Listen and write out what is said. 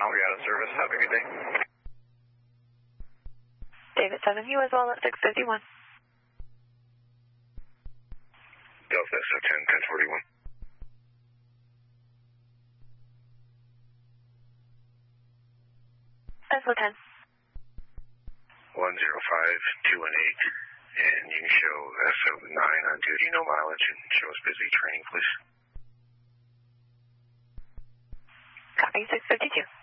We're out of service. Have a good day. David 7, you as well at 651. Delta SO10, 1041. SO10. 105-218, and you can show SO9 on duty, no mileage, and show us busy training, please. Copy 652.